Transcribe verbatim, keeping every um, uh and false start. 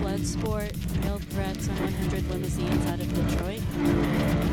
Bloodsport, Real Threats on one hundred Limousines out of Detroit.